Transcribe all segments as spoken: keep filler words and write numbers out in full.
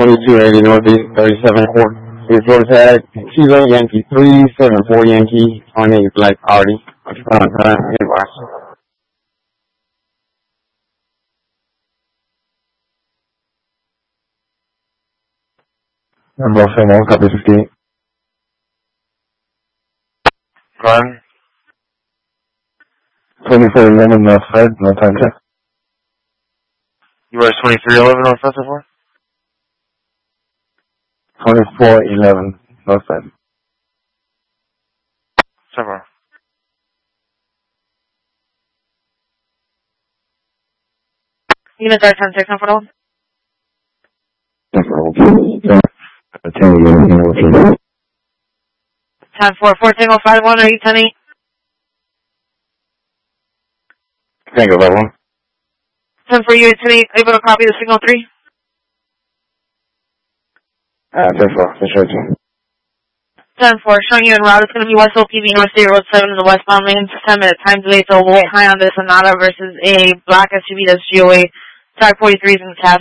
twenty-two eighty Northeast, thirty-seven Court. Report tag, Kilo Yankee three seven four Yankee on a Black Audi. Uh, uh, inbox. Number one, copy fifty-eight. Run. twenty-four eleven North Fed, no time check. U S twenty-three eleven North Fed, so far? twenty-four eleven North Fed. So far. Unit ten six, no for ten four, four Tango five one, are you ten eight? Tango five one. ten four, unit ten eight, able to copy the signal three? Ah, ten four, for sure too. ten four, showing you en route, it's going to be West O P B, North State Road seven in the westbound lane, ten minute time delay, so we'll wait high on this Sonata versus a black S U V that's G O A, tag forty-three is in the tab.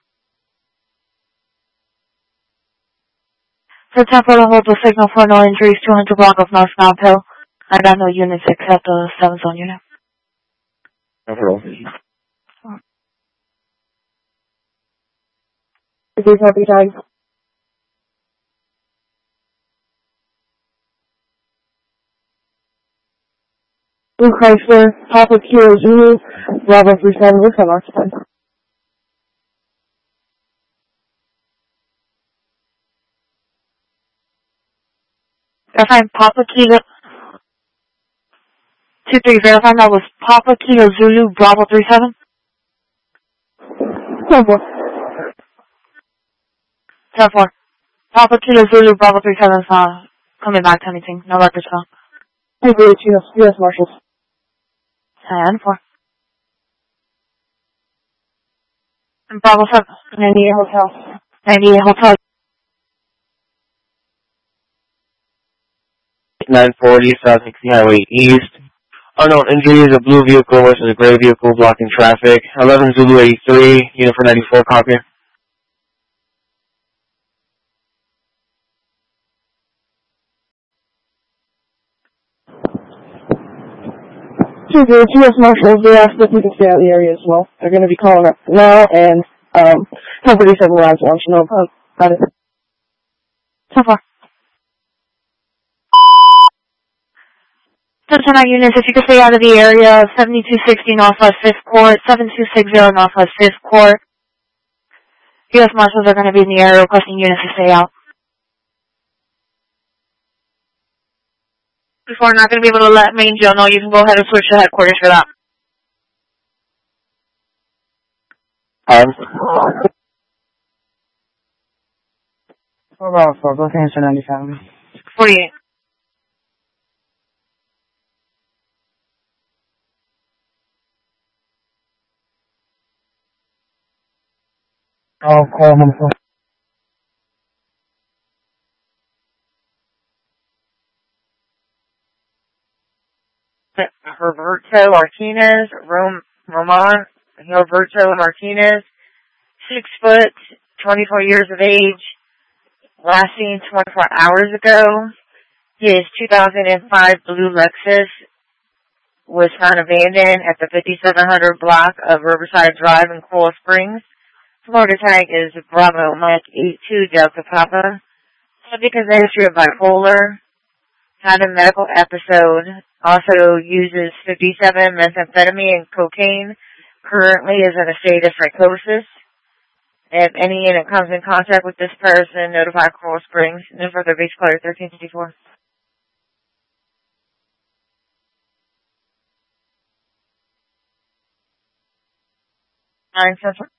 So ten four, hold the signal for no injuries, two hundred block of northbound Hill. I got no units except the seven zone unit. No problem. Is this happy tag? Blue Chrysler, Papa Kilo Zulu, Bravo three seven, what's on occupied? Verifying Papa Kilo, two three, verifying that was Papa Kilo Zulu, Bravo three seven? ten four. ten four. Papa Kilo Zulu, Bravo three seven is uh, coming back to anything, no records found. Hey, U S, U S Marshals. ten four. And Bravo seven, ninety-eight Hotel. ninety-eight Hotel. nine forty South sixty Highway East. Unknown injuries, a blue vehicle versus a gray vehicle blocking traffic. eleven Zulu eighty-three, unit for ninety-four, copy. To the U S Marshals, they asked if we can stay out of the area as well. They're going to be calling up now, and um, company seven rides launch. No, got it. So far. Attention our units, if you could stay out of the area, seventy-two sixty Northwest fifth Court, seven two six zero Northwest fifth Court. U S Marshals are going to be in the area requesting units to stay out. If we're not going to be able to let Main Jail know, you can go ahead and switch to headquarters for that. Um, Four about four, both hands are ninety-seven. forty-eight. I'll call him for. Roberto Martinez, Rom, Roman, Roberto Martinez, six foot, twenty-four years of age, last seen twenty-four hours ago. His two thousand five blue Lexus was found abandoned at the fifty-seven hundred block of Riverside Drive in Coral Springs. Florida tag is Bravo Mike eight two Delta Papa. Subject has a history of bipolar. Had a medical episode, also uses fifty-seven methamphetamine and cocaine, currently is in a state of psychosis. If any unit comes in contact with this person, notify Coral Springs. No further base caller thirteen fifty-four. Nine Central.